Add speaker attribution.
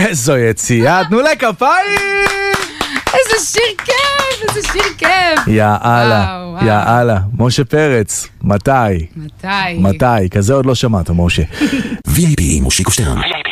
Speaker 1: איזו יציאה, תנו לה כפיים!
Speaker 2: איזה שיר כיף, איזה שיר כיף.
Speaker 1: יאללה, יאללה. משה פרץ, מתי? כזה עוד לא שמעת, משה.
Speaker 3: VIP, מושיקו שטרן.